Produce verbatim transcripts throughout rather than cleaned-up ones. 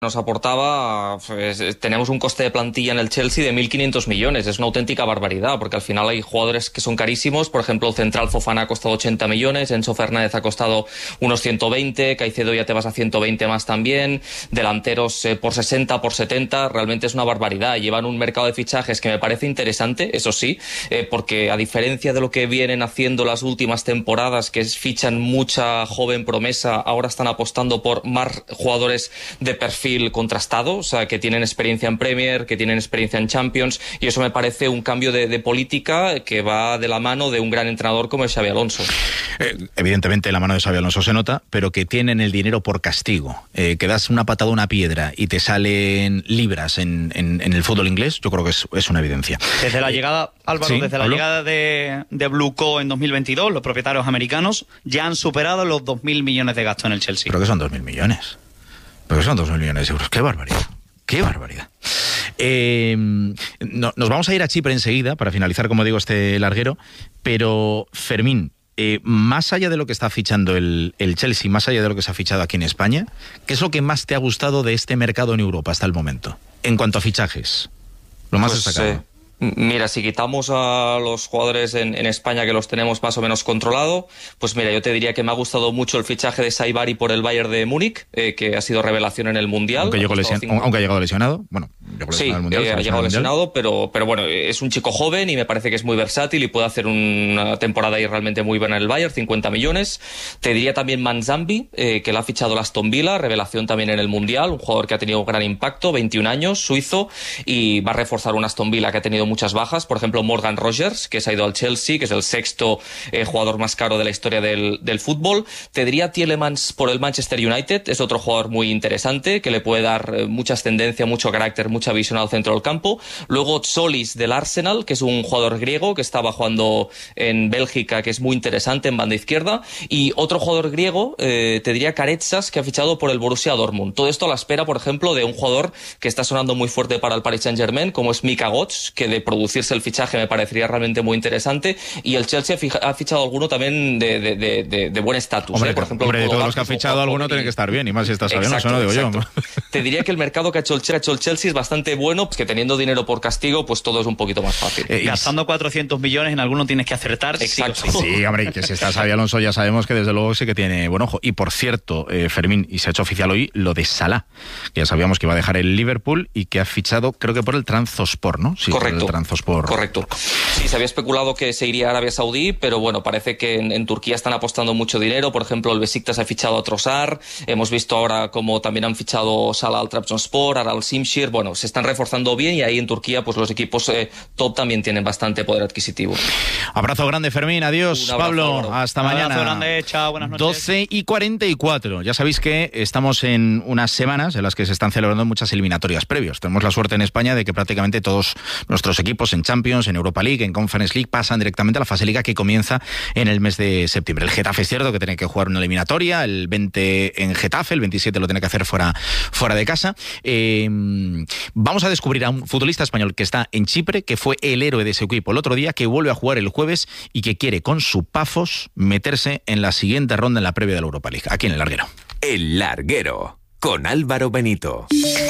nos aportaba, pues, tenemos un coste de plantilla en el Chelsea de mil quinientos millones, es una auténtica barbaridad, porque al final hay jugadores que son carísimos, por ejemplo, el central Fofana ha costado ochenta millones, Enzo Fernández ha costado unos ciento veinte, Caicedo ya te vas a ciento veinte más también, delanteros eh, por sesenta, por setenta, realmente es una barbaridad, llevan un mercado de fichajes que me parece interesante, eso sí, eh, porque a diferencia de lo que vienen haciendo las últimas temporadas, que es fichan mucha joven promesa, ahora están apostando por más jugadores de perfil contrastado, o sea, que tienen experiencia en Premier, que tienen experiencia en Champions, y eso me parece un cambio de, de política que va de la mano de un gran entrenador como es Xabi Alonso. Eh, evidentemente la mano de Xabi Alonso se nota, pero que tienen el dinero por castigo, eh, que das una patada a una piedra y te salen libras en, en, en el fútbol inglés, yo creo que es, es una evidencia. Desde la llegada, Álvaro, sí, desde la ¿Pablo? llegada de, de Blue Co en dos mil veintidós, los propietarios americanos ya han superado los dos mil millones de gasto en el Chelsea. Pero que son dos mil millones. Pero son dos mil millones de euros. ¡Qué barbaridad! ¡Qué barbaridad! Eh, no, nos vamos a ir a Chipre enseguida, para finalizar, como digo, este larguero. Pero, Fermín, eh, más allá de lo que está fichando el, el Chelsea, más allá de lo que se ha fichado aquí en España, ¿qué es lo que más te ha gustado de este mercado en Europa hasta el momento? En cuanto a fichajes, lo más pues, destacado. Eh... Mira, si quitamos a los jugadores en, en España que los tenemos más o menos controlado, pues mira, yo te diría que me ha gustado mucho el fichaje de Saibari por el Bayern de Múnich, eh, que ha sido revelación en el Mundial. Aunque, llegó lesion, cinco... aunque ha llegado lesionado, bueno, llegó sí, lesionado al Mundial, eh, ha llegado lesionado, pero, pero bueno, es un chico joven y me parece que es muy versátil y puede hacer una temporada ahí realmente muy buena en el Bayern, cincuenta millones. Te diría también Manzambi, eh, que la ha fichado el Aston Villa, revelación también en el Mundial, un jugador que ha tenido gran impacto, veintiún años, suizo, y va a reforzar un Aston Villa que ha tenido muchas bajas, por ejemplo, Morgan Rogers, que se ha ido al Chelsea, que es el sexto eh, jugador más caro de la historia del, del fútbol. Te diría Tielemans por el Manchester United, es otro jugador muy interesante, que le puede dar eh, mucha ascendencia, mucho carácter, mucha visión al centro del campo. Luego Tsolis del Arsenal, que es un jugador griego que estaba jugando en Bélgica, que es muy interesante en banda izquierda. Y otro jugador griego, eh, te diría Caretsas, que ha fichado por el Borussia Dortmund. Todo esto a la espera, por ejemplo, de un jugador que está sonando muy fuerte para el Paris Saint-Germain, como es Mika Götze, que de producirse el fichaje me parecería realmente muy interesante, y el Chelsea ha fichado alguno también de, de, de, de, de buen estatus. Hombre, ¿eh? Por ejemplo, hombre de todos Bar, los que ha fichado alguno tiene que estar bien, y más si está sabiendo, eso no digo exacto. yo. Te diría que el mercado que ha hecho el, ha hecho el Chelsea es bastante bueno, pues que teniendo dinero por castigo, pues todo es un poquito más fácil. Eh, Gastando cuatrocientos millones en alguno tienes que acertar. Exacto. Sí, sí, hombre, y que si está Xabi Alonso ya sabemos que desde luego sí que tiene buen ojo. Y por cierto, eh, Fermín, y se ha hecho oficial hoy lo de Salah, que ya sabíamos que iba a dejar el Liverpool y que ha fichado, creo que por el Trabzonspor, ¿no? Sí, correcto. Por el Trabzonspor. Correcto. Sí, se había especulado que se iría a Arabia Saudí, pero bueno, parece que en, en Turquía están apostando mucho dinero. Por ejemplo, el Besiktas ha fichado a Trossard. Hemos visto ahora como también han fichado Salah al Trabzonspor, ahora al Şimşehir. Bueno, se están reforzando bien y ahí en Turquía pues los equipos eh, top también tienen bastante poder adquisitivo. Abrazo grande, Fermín. Adiós, abrazo, Pablo. Álvaro. Hasta Abrazo mañana. grande. Chao, buenas noches. doce y cuarenta y cuatro. Ya sabéis que estamos en unas semanas en las que se están celebrando muchas eliminatorias previos. Tenemos la suerte en España de que prácticamente todos nuestros equipos en Champions, en Europa League, en Conference League pasan directamente a la fase Liga que comienza en el mes de septiembre. El Getafe es cierto que tiene que jugar una eliminatoria, el veinte en Getafe, el veintisiete lo tiene que hacer fuera, fuera de casa. Eh, vamos a descubrir a un futbolista español que está en Chipre, que fue el héroe de ese equipo el otro día, que vuelve a jugar el jueves y que quiere con su Pafos meterse en la siguiente ronda en la previa de la Europa League, aquí en El Larguero. El Larguero, con Álvaro Benito.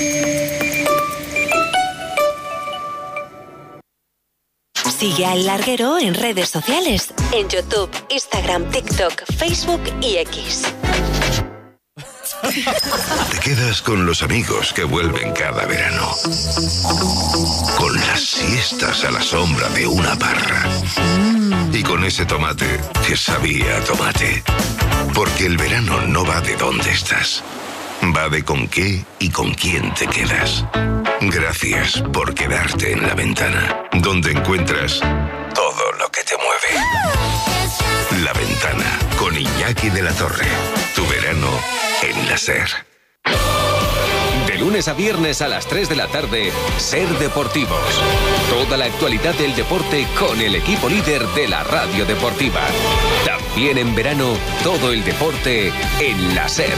Sigue a El Larguero en redes sociales, en YouTube, Instagram, TikTok, Facebook y X. Te quedas con los amigos que vuelven cada verano. Con las siestas a la sombra de una parra. Y con ese tomate que sabía a tomate. Porque el verano no va de dónde estás. Va de con qué y con quién te quedas. Gracias por quedarte en La Ventana, donde encuentras todo lo que te mueve. La Ventana, con Iñaki de la Torre. Tu verano en la SER. De lunes a viernes a las tres de la tarde, Ser Deportivos. Toda la actualidad del deporte con el equipo líder de la radio deportiva. También en verano, todo el deporte en la SER.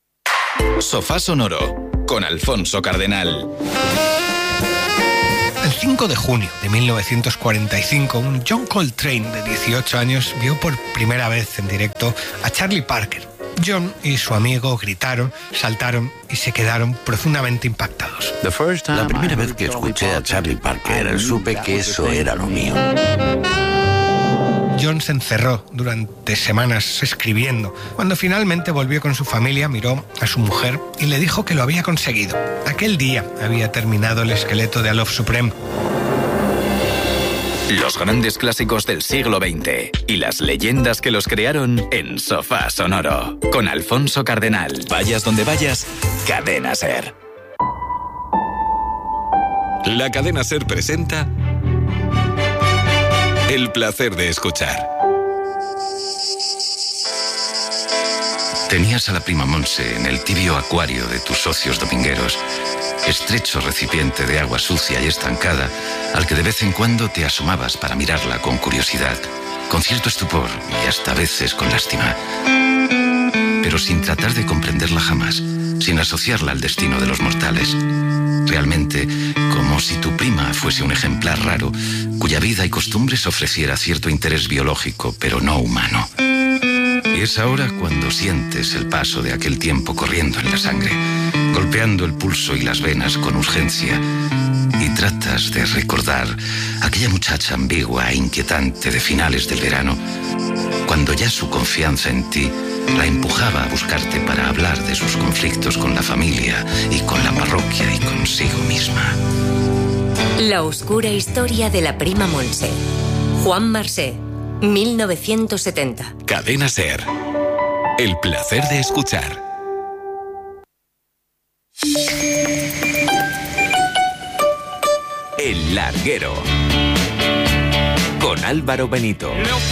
Sofá Sonoro con Alfonso Cardenal. El cinco de junio de mil novecientos cuarenta y cinco, un John Coltrane de dieciocho años vio por primera vez en directo a Charlie Parker. John y su amigo gritaron, saltaron y se quedaron profundamente impactados. La primera vez que escuché a Charlie Parker, supe que eso era lo mío. John se encerró durante semanas escribiendo. Cuando finalmente volvió con su familia, miró a su mujer y le dijo que lo había conseguido. Aquel día había terminado el esqueleto de A Love Supreme. Los grandes clásicos del siglo veinte y las leyendas que los crearon en Sofá Sonoro. Con Alfonso Cardenal. Vayas donde vayas, Cadena Ser. La Cadena Ser presenta El placer de escuchar. Tenías a la prima Monse en el tibio acuario de tus socios domingueros, estrecho recipiente de agua sucia y estancada, al que de vez en cuando te asomabas para mirarla con curiosidad, con cierto estupor y hasta a veces con lástima, pero sin tratar de comprenderla jamás, sin asociarla al destino de los mortales. Realmente, como si tu prima fuese un ejemplar raro, cuya vida y costumbres ofreciera cierto interés biológico, pero no humano. Y es ahora cuando sientes el paso de aquel tiempo corriendo en la sangre, golpeando el pulso y las venas con urgencia, y tratas de recordar aquella muchacha ambigua e inquietante de finales del verano, cuando ya su confianza en ti la empujaba a buscarte para hablar de sus conflictos con la familia y con la parroquia y consigo misma. La oscura historia de la prima Monse. Juan Marsé, mil novecientos setenta. Cadena Ser. El placer de escuchar. El Larguero. Con Álvaro Benito.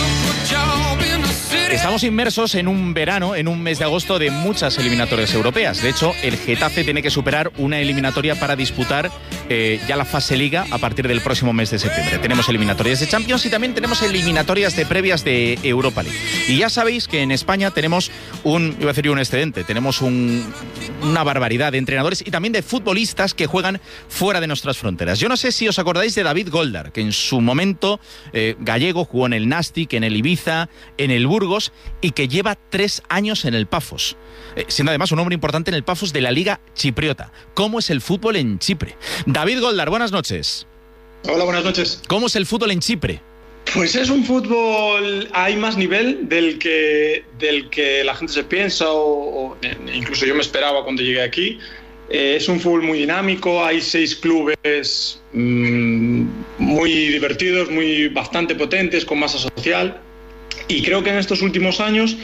Estamos inmersos en un verano, en un mes de agosto de muchas eliminatorias europeas. De hecho, el Getafe tiene que superar una eliminatoria para disputar eh, ya la fase Liga a partir del próximo mes de septiembre. Tenemos eliminatorias de Champions y también tenemos eliminatorias de previas de Europa League. Y ya sabéis que en España tenemos un, iba a decir un excedente, tenemos un, una barbaridad de entrenadores y también de futbolistas que juegan fuera de nuestras fronteras. Yo no sé si os acordáis de David Goldar, que en su momento eh, gallego jugó en el Nástic, en el Ibiza, en el Burgos, y que lleva tres años en el Pafos, eh, siendo además un hombre importante en el Pafos de la Liga Chipriota. ¿Cómo es el fútbol en Chipre? David Goldar, buenas noches. Hola, buenas noches. ¿Cómo es el fútbol en Chipre? Pues es un fútbol, hay más nivel del que, del que la gente se piensa, o, o incluso yo me esperaba cuando llegué aquí. Eh, es un fútbol muy dinámico, hay seis clubes mmm, muy divertidos, muy bastante potentes, con masa social. Y creo que en estos últimos años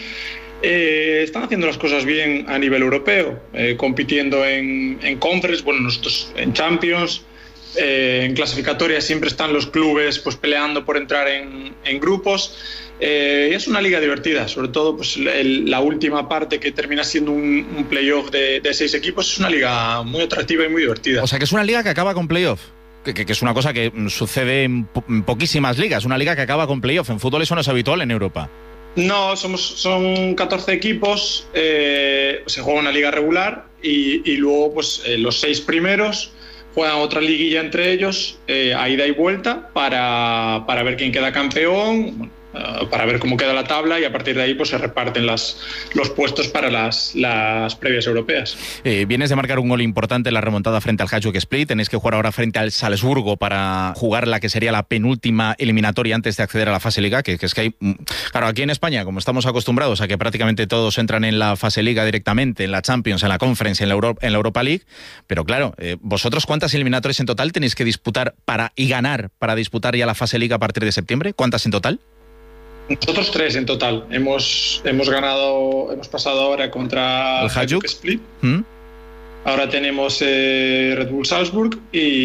eh, están haciendo las cosas bien a nivel europeo, eh, compitiendo en, en Conference, bueno, nosotros en Champions, eh, en clasificatorias siempre están los clubes pues peleando por entrar en, en grupos. Eh, es una liga divertida, sobre todo pues el, la última parte, que termina siendo un, un playoff de, de seis equipos. Es una liga muy atractiva y muy divertida. O sea, que es una liga que acaba con playoff. Que, que, que es una cosa que sucede en, po en poquísimas ligas, una liga que acaba con playoff. En fútbol eso no es habitual en Europa. No, somos, son catorce equipos, eh, se juega una liga regular y, y luego pues eh, los seis primeros juegan otra liguilla entre ellos, eh, a ida y vuelta, para, para ver quién queda campeón, bueno, uh, para ver cómo queda la tabla, y a partir de ahí pues se reparten las, los puestos para las, las previas europeas. Eh, vienes de marcar un gol importante en la remontada frente al Hajduk Split, tenéis que jugar ahora frente al Salzburgo para jugar la que sería la penúltima eliminatoria antes de acceder a la fase Liga, que, que es que hay, claro, aquí en España, como estamos acostumbrados a que prácticamente todos entran en la fase Liga directamente, en la Champions, en la Conference, en la, Euro, en la Europa League, pero claro, eh, vosotros ¿cuántas eliminatorias en total tenéis que disputar para y ganar para disputar ya la fase Liga a partir de septiembre? ¿Cuántas en total? Nosotros tres en total. Hemos, hemos ganado, hemos pasado ahora contra el Hajduk Split. ¿Mm? Ahora tenemos eh, Red Bull Salzburg,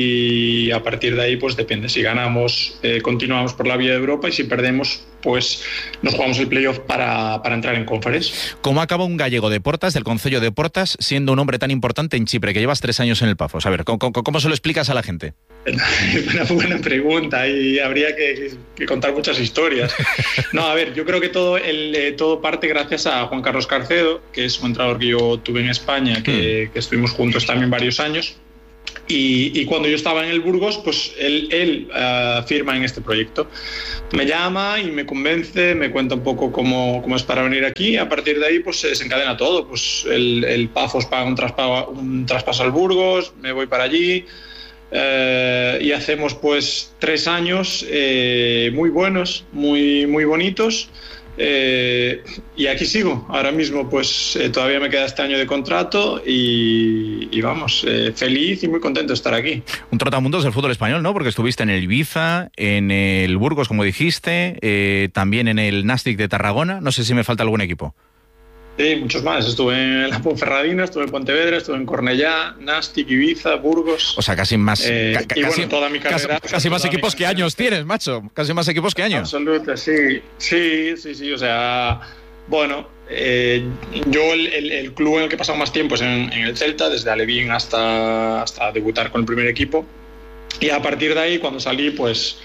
y a partir de ahí pues depende. Si ganamos, eh, continuamos por la vía de Europa, y si perdemos, pues nos jugamos el playoff para, para entrar en Conference. ¿Cómo acaba un gallego de Portas, del concello de Portas, siendo un hombre tan importante en Chipre, que llevas tres años en el Pafos? A ver, ¿cómo, cómo, cómo se lo explicas a la gente? Una buena pregunta, y habría que, que contar muchas historias. No, a ver, yo creo que todo, el, eh, todo parte gracias a Juan Carlos Carcedo, que es un entrenador que yo tuve en España, que, que estuvimos juntos también varios años. Y, y cuando yo estaba en el Burgos, pues él, él uh, firma en este proyecto. Me llama y me convence, me cuenta un poco cómo, cómo es para venir aquí. A partir de ahí pues se desencadena todo. Pues el, el Pafos paga un traspaso, un traspaso al Burgos, me voy para allí uh, y hacemos pues tres años eh, muy buenos, muy, muy bonitos. Eh, y aquí sigo, ahora mismo pues eh, todavía me queda este año de contrato y, y vamos, eh, feliz y muy contento de estar aquí. Un trotamundos del fútbol español, ¿no? Porque estuviste en el Ibiza, en el Burgos, como dijiste, eh, también en el Nàstic de Tarragona, no sé si me falta algún equipo. Sí, muchos más. Estuve en la Ponferradina, estuve en Pontevedra, estuve en Cornellá, Nàstic, Ibiza, Burgos. O sea, casi más. Eh, ca- y casi, bueno, toda mi carrera. Casi, casi más equipos que años tienes, macho. Casi más equipos que años. Absolutamente, sí. Sí, sí, sí. O sea, bueno, eh, yo el, el, el club en el que he pasado más tiempo es en, en el Celta, desde Alevín hasta, hasta debutar con el primer equipo. Y a partir de ahí, cuando salí, pues.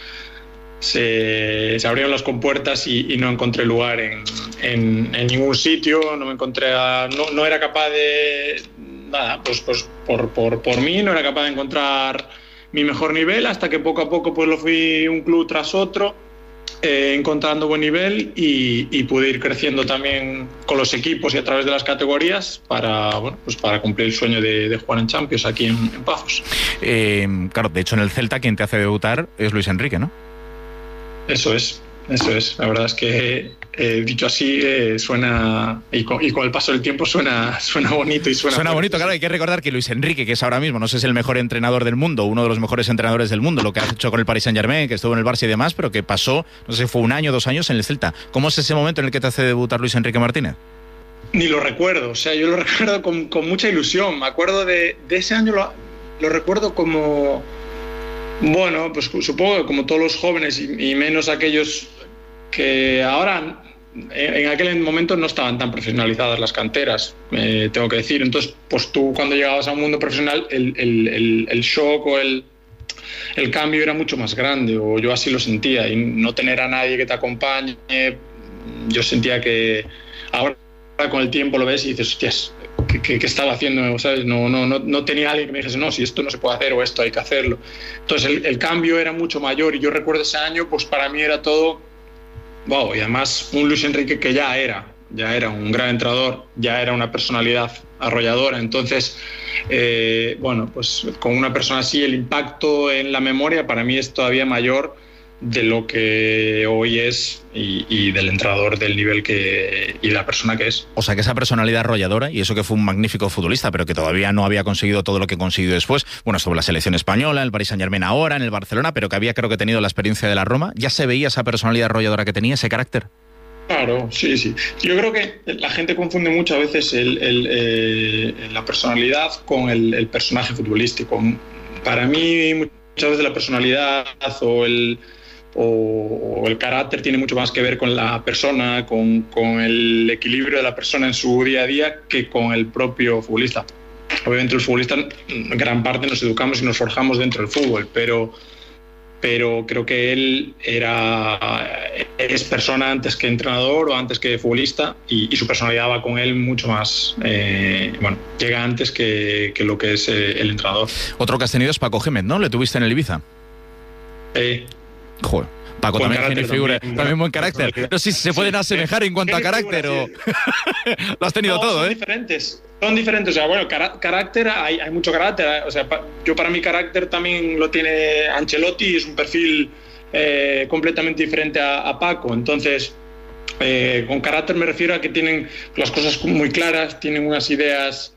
Se, se abrieron las compuertas y, y no encontré lugar en, en, en ningún sitio, no me encontré a, no, no era capaz de nada, pues, pues por, por, por mí no era capaz de encontrar mi mejor nivel, hasta que poco a poco pues lo fui un club tras otro, eh, encontrando buen nivel y, y pude ir creciendo también con los equipos y a través de las categorías para, bueno, pues para cumplir el sueño de, de jugar en Champions aquí en, en Pafos. Eh, claro, de hecho en el Celta quien te hace debutar es Luis Enrique, ¿no? Eso es, eso es. La verdad es que eh, dicho así eh, suena, y con, y con el paso del tiempo suena, suena bonito y suena... Suena bonito, claro. Hay que recordar que Luis Enrique, que es ahora mismo, no sé si es el mejor entrenador del mundo, uno de los mejores entrenadores del mundo, lo que ha hecho con el Paris Saint-Germain, que estuvo en el Barça y demás, pero que pasó, no sé, fue un año, dos años en el Celta. ¿Cómo es ese momento en el que te hace debutar Luis Enrique Martínez? Ni lo recuerdo, o sea, yo lo recuerdo con, con mucha ilusión. Me acuerdo de, de ese año, lo, lo recuerdo como... Bueno, pues supongo que como todos los jóvenes y, y menos aquellos que ahora, en, en aquel momento no estaban tan profesionalizadas las canteras, eh, tengo que decir. Entonces, pues tú cuando llegabas a un mundo profesional, el, el, el, el shock o el, el cambio era mucho más grande, o yo así lo sentía, y no tener a nadie que te acompañe, yo sentía que ahora con el tiempo lo ves y dices, hostias, ¿Qué, qué, qué estaba haciendo? ¿Sabes? No, no, no, no tenía alguien que me dijese, no, si esto no se puede hacer o esto hay que hacerlo. Entonces el, el cambio era mucho mayor y yo recuerdo ese año, pues para mí era todo, wow, y además un Luis Enrique que ya era, ya era un gran entrenador, ya era una personalidad arrolladora. Entonces, eh, bueno, pues con una persona así el impacto en la memoria para mí es todavía mayor de lo que hoy es y, y del entrenador del nivel que y de la persona que es. O sea, que esa personalidad arrolladora, y eso que fue un magnífico futbolista, pero que todavía no había conseguido todo lo que consiguió después, bueno, estuvo en la selección española, en el Paris Saint-Germain ahora, en el Barcelona, pero que había creo que tenido la experiencia de la Roma, ¿ya se veía esa personalidad arrolladora que tenía, ese carácter? Claro, sí, sí. Yo creo que la gente confunde mucho a veces el, el, eh, la personalidad con el, el personaje futbolístico. Para mí, muchas veces la personalidad o el o el carácter tiene mucho más que ver con la persona, con, con el equilibrio de la persona en su día a día que con el propio futbolista. Obviamente los futbolistas en gran parte nos educamos y nos forjamos dentro del fútbol, pero, pero creo que él era, es persona antes que entrenador o antes que futbolista y, y su personalidad va con él mucho más, eh, bueno, llega antes que, que lo que es eh, el entrenador. Otro que has tenido es Paco Gémez, ¿no? ¿Le tuviste en el Ibiza? Eh, Joder, Paco buen también tiene figura, también, también buen carácter. No sé si se pueden asemejar en cuanto a carácter o... Lo has tenido no, todo, son ¿eh? diferentes, son diferentes. O sea, bueno, car- carácter, hay, hay mucho carácter. O sea, pa- yo para mi carácter también lo tiene Ancelotti, es un perfil eh, completamente diferente a, a Paco. Entonces, eh, con carácter me refiero a que tienen las cosas muy claras, tienen unas ideas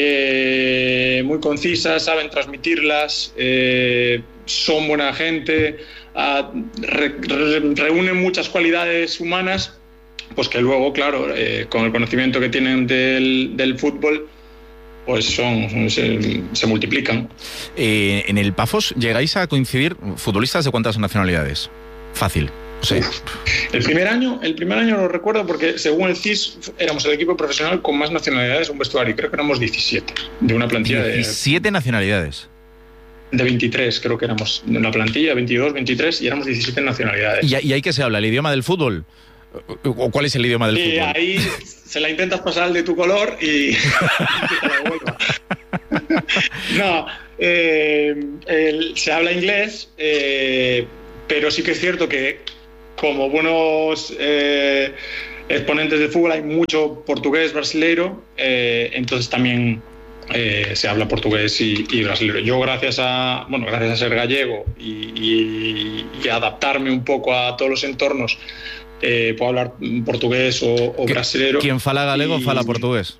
eh, muy concisas, saben transmitirlas, eh, son buena gente, uh, re, re, reúnen muchas cualidades humanas, pues que luego, claro, eh, con el conocimiento que tienen del, del fútbol, pues son se, se multiplican. Eh, en el Pafos llegáis a coincidir futbolistas de cuántas nacionalidades. Fácil. Sí. El primer año, el primer año lo recuerdo porque según el C I S éramos el equipo profesional con más nacionalidades en un vestuario. Creo que éramos diecisiete de una plantilla de diecisiete nacionalidades. De veintitrés, creo que éramos de una plantilla, veintidós, veintitrés y éramos diecisiete nacionalidades. ¿Y, y ahí qué se habla? ¿El idioma del fútbol? ¿O cuál es el idioma del y fútbol? Ahí se la intentas pasar al de tu color y, y que te la devuelva. No, eh, el, se habla inglés, eh, pero sí que es cierto que como buenos eh, exponentes de fútbol hay mucho portugués brasileiro, eh, entonces también eh, se habla portugués y, y brasileiro. Yo gracias a bueno gracias a ser gallego y, y, y adaptarme un poco a todos los entornos, eh, puedo hablar portugués o, o brasileiro. Quien fala galego y, fala portugués.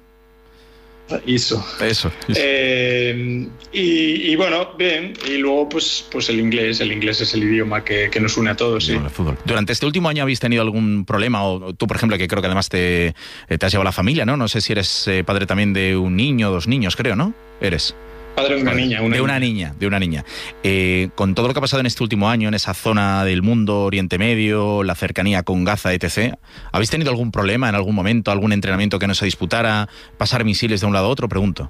Eso. Eso. eso. Eh, y, y bueno, bien. Y luego, pues, pues el inglés. El inglés es el idioma que, que nos une a todos. Sí. Bueno, el fútbol. Durante este último año habéis tenido algún problema, o tú, por ejemplo, que creo que además te, te has llevado la familia, ¿no? No sé si eres eh, padre también de un niño, dos niños, creo, ¿no? Eres. Padre de una niña. Una de una niña, niña, de una niña. Eh, con todo lo que ha pasado en este último año, en esa zona del mundo, Oriente Medio, la cercanía con Gaza, etcétera, ¿habéis tenido algún problema en algún momento, algún entrenamiento que no se disputara, pasar misiles de un lado a otro? Pregunto.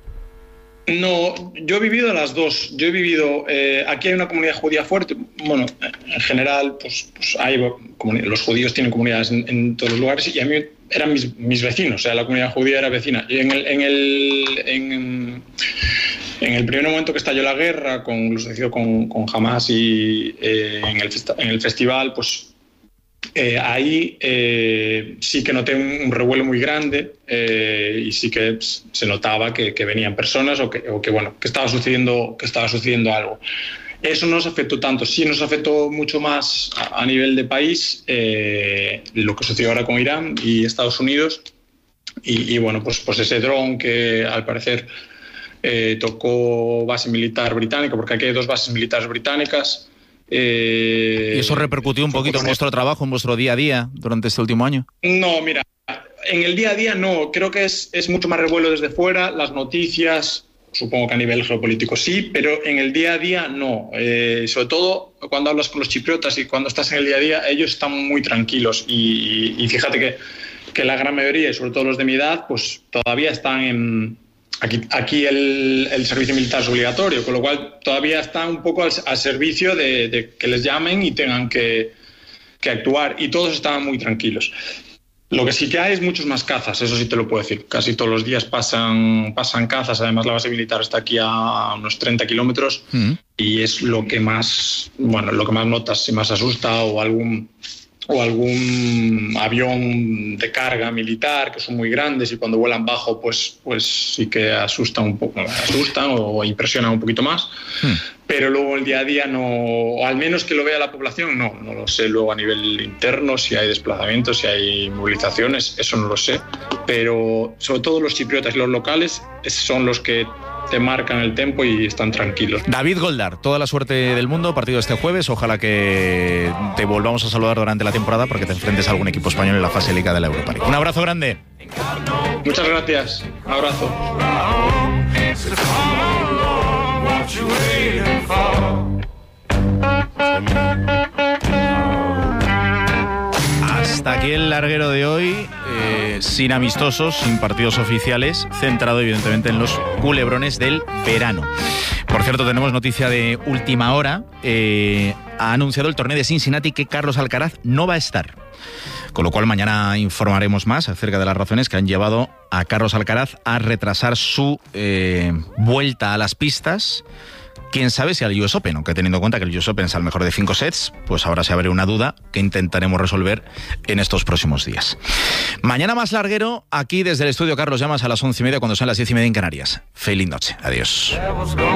No, yo he vivido las dos. Yo he vivido... Eh, aquí hay una comunidad judía fuerte. Bueno, en general, pues, pues hay los judíos tienen comunidades en, en todos los lugares y a mí eran mis, mis vecinos. O sea, la comunidad judía era vecina. Y en el... En el en, En el primer momento que estalló la guerra, con lo sucedido con, con Hamas y eh, en, el festa, en el festival, pues eh, ahí eh, sí que noté un, un revuelo muy grande eh, y sí que pues, se notaba que, que venían personas o que, o que bueno que estaba sucediendo que estaba sucediendo algo. Eso no nos afectó tanto, sí nos afectó mucho más a, a nivel de país eh, lo que sucedió ahora con Irán y Estados Unidos y, y bueno pues pues ese dron que al parecer Eh, tocó base militar británica, porque aquí hay dos bases militares británicas. Eh, ¿Y eso repercutió un poquito en vuestro trabajo, en vuestro día a día durante este último año? No, mira, en el día a día no, creo que es, es mucho más revuelo desde fuera, las noticias, supongo que a nivel geopolítico sí, pero en el día a día no. Eh, sobre todo cuando hablas con los chipriotas y cuando estás en el día a día, ellos están muy tranquilos y, y fíjate que, que la gran mayoría, y sobre todo los de mi edad, pues todavía están en... Aquí, aquí el, el servicio militar es obligatorio, con lo cual todavía están un poco al, al servicio de, de que les llamen y tengan que, que actuar, y todos estaban muy tranquilos. Lo que sí que hay es muchos más cazas, eso sí te lo puedo decir. Casi todos los días pasan, pasan cazas, además la base militar está aquí a unos treinta kilómetros mm. y es lo que más, bueno, lo que más notas, si más asusta o algún... o algún avión de carga militar que son muy grandes y cuando vuelan bajo pues, pues sí que asustan un poco, asustan o impresionan un poquito más, hmm. pero luego el día a día no, o al menos que lo vea la población, no, no lo sé luego a nivel interno, si hay desplazamientos, si hay movilizaciones, eso no lo sé, pero sobre todo los chipriotas y los locales son los que te marcan el tempo y están tranquilos. David Goldar, toda la suerte del mundo, partido este jueves, ojalá que te volvamos a saludar durante la temporada porque te enfrentes a algún equipo español en la fase Liga de la Europa League. Un abrazo grande. Muchas gracias, un abrazo. Hasta aquí el larguero de hoy, eh, sin amistosos, sin partidos oficiales, centrado evidentemente en los culebrones del verano. Por cierto, tenemos noticia de última hora. Eh, ha anunciado el torneo de Cincinnati que Carlos Alcaraz no va a estar. Con lo cual mañana informaremos más acerca de las razones que han llevado a Carlos Alcaraz a retrasar su eh, vuelta a las pistas. Quién sabe si al U S Open, aunque teniendo en cuenta que el U S Open es al mejor de cinco sets, pues ahora se abre una duda que intentaremos resolver en estos próximos días. Mañana más larguero, aquí desde el estudio Carlos Llamas a las once y media, cuando son las diez y media en Canarias. Feliz noche. Adiós.